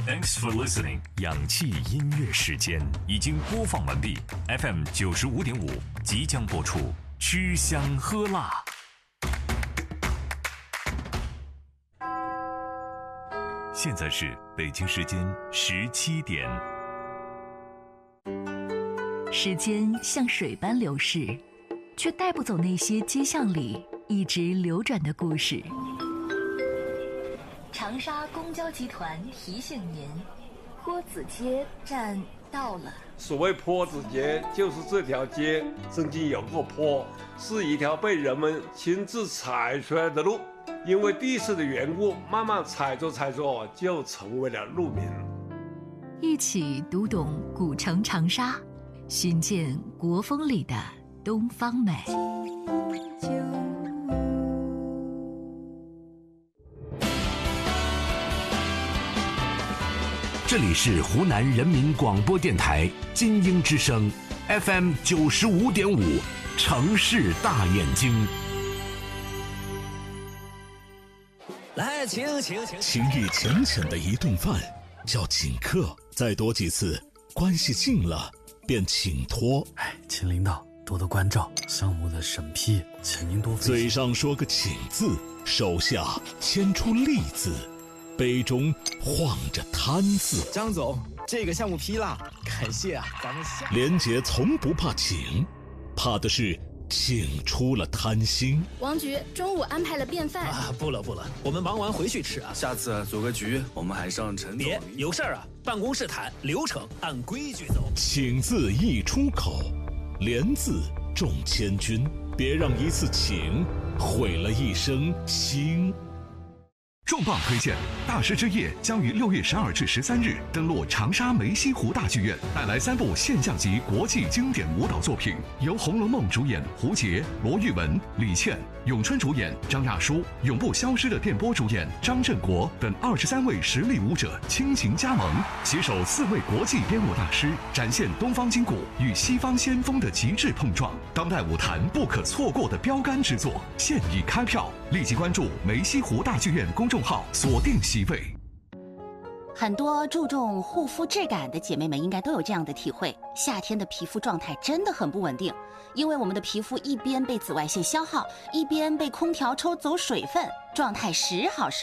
Thanks for listening。氧气音乐时间已经播放完毕 ，FM 95.5即将播出，吃香喝辣。现在是北京时间17点。 时间像水般流逝，却带不走那些街巷里一直流转的故事。长沙公交集团提醒您，坡子街站到了。 所谓坡子街，就是这条街曾经有过坡，是一条被人们亲自踩出来的路，因为地势的缘故，慢慢踩着踩着就成为了路名。 一起读懂古城长沙，寻见国风里的东方美。 这里是湖南人民广播电台金鹰之声 FM 95.5城市大眼睛。 来，请。情意浅浅的一顿饭叫请客，再多几次，关系近了便请托。 请领导多多关照，项目的审批，请您多费心。 嘴上说个请字，手下牵出利字，杯中晃着贪字。 张总，这个项目批了，感谢啊，咱们下。 连杰从不怕请，怕的是请出了贪心。 王局中午安排了便饭啊，不了，我们忙完回去吃啊。 下次组个局，我们还上陈总。 别有事儿啊，办公室谈，流程按规矩走。 请字一出口，连字中千军，别让一次请毁了一生情。 重磅推荐，大师之夜将于6月12至13日登陆长沙梅溪湖大剧院，带来3部现象级国际经典舞蹈作品，由《红楼梦》主演胡洁、罗玉雯、李倩，咏春主演张亚舒，永不消失的电波主演张振国等23位实力舞者倾情加盟，携手4位国际编舞大师，展现东方筋骨与西方先锋的极致碰撞，当代舞坛不可错过的标杆之作，现已开票，立即关注梅溪湖大剧院公众号，锁定席位。 很多注重护肤质感的姐妹们应该都有这样的体会，夏天的皮肤状态真的很不稳定，因为我们的皮肤一边被紫外线消耗，一边被空调抽走水分，状态时好时